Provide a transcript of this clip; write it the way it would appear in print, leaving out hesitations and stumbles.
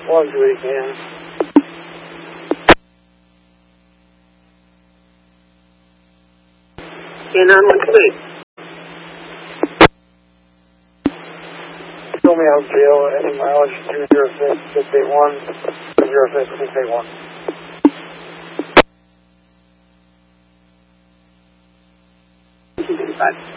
We'll do it again. And on with speed. Show me out jail, any mileage 206 681, 206 681. Bye.